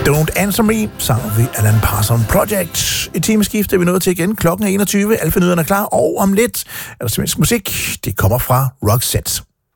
Don't Answer Me, sammen ved Alan Parsons Project. Et timeskift er vi nået til igen. Klokken er 21. Alfa-nyhederne er klar, og om lidt er der svensk musik. Det kommer fra Roxette.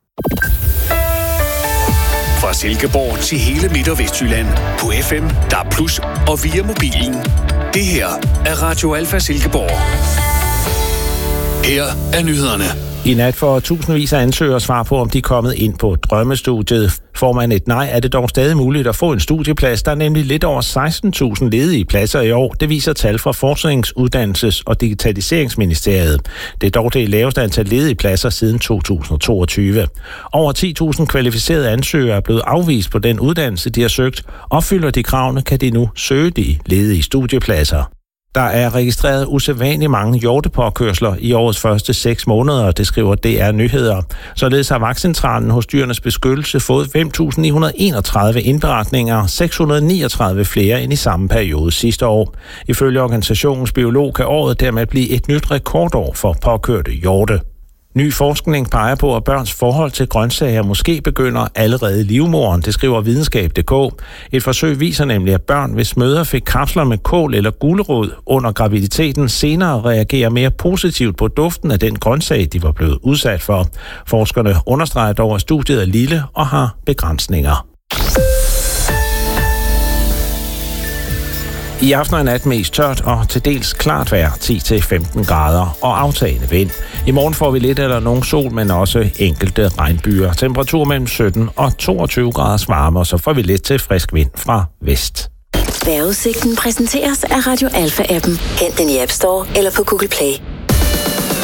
Fra Silkeborg til hele Midt- og Vestjylland. På FM, DAB+, og via mobilen. Det her er Radio Alfa Silkeborg. Her er nyhederne. I nat får tusindvis af ansøgere svar på, om de er kommet ind på drømmestudiet. Får man et nej, er det dog stadig muligt at få en studieplads. Der er nemlig lidt over 16.000 ledige pladser i år. Det viser tal fra Forsknings-, Uddannelses- og Digitaliseringsministeriet. Det er dog det laveste antal ledige pladser siden 2022. Over 10.000 kvalificerede ansøgere er blevet afvist på den uddannelse, de har søgt. Opfylder de kravene, kan de nu søge de ledige studiepladser. Der er registreret usædvanligt mange hjortepåkørsler i årets første 6 måneder, det skriver DR Nyheder. Således har Vagtcentralen hos Dyrenes Beskyttelse fået 5.931 indberetninger, 639 flere end i samme periode sidste år. Ifølge organisationens biolog kan året dermed blive et nyt rekordår for påkørte hjorte. Ny forskning peger på, at børns forhold til grøntsager måske begynder allerede i livmoderen, det skriver videnskab.dk. Et forsøg viser nemlig, at børn, hvis mødre fik kapsler med kål eller gulerod under graviditeten, senere reagerer mere positivt på duften af den grøntsag, de var blevet udsat for. Forskerne understreger dog, at studiet er lille og har begrænsninger. I aften og nat mest tørt og til dels klart vejr, 10-15 grader og aftagende vind. I morgen får vi lidt eller nogen sol, men også enkelte regnbyer. Temperatur mellem 17 og 22 graders varme, og så får vi lidt til frisk vind fra vest. Vejrudsigten præsenteres af Radio Alfa-appen. Hent den i App Store eller på Google Play.